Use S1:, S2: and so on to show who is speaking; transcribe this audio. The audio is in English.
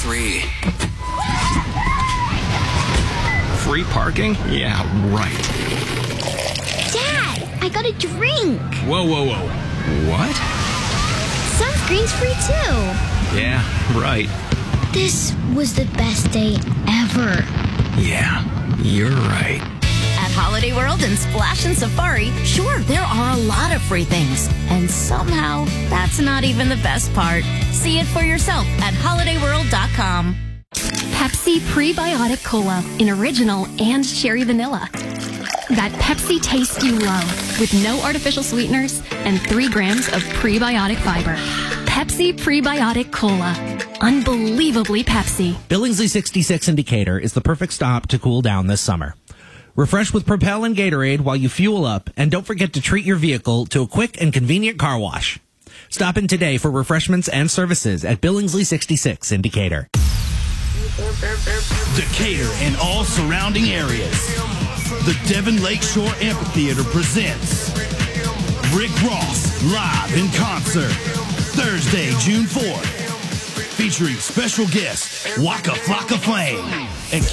S1: 3.
S2: Free parking? Yeah, right.
S3: Dad, I got a drink.
S2: Whoa. What?
S3: Sunscreen's free too.
S2: Yeah, right.
S3: This was the best day ever.
S2: Yeah, you're right.
S4: At Holiday World and Splash and Safari, sure, there are a lot of free things. And somehow, that's not even the best part. See it for yourself at holidayworld.com.
S5: Pepsi Prebiotic Cola in original and cherry vanilla. That Pepsi taste you love with no artificial sweeteners and 3 grams of prebiotic fiber. Pepsi Prebiotic Cola. Unbelievably Pepsi.
S6: Billingsley 66 in Decatur is the perfect stop to cool down this summer. Refresh with Propel and Gatorade while you fuel up, and don't forget to treat your vehicle to a quick and convenient car wash. Stop in today for refreshments and services at Billingsley 66 in Decatur.
S7: Decatur and all surrounding areas. The Devon Lakeshore Amphitheater presents Rick Ross live in concert Thursday, June 4th, featuring special guest Waka Flocka Flame and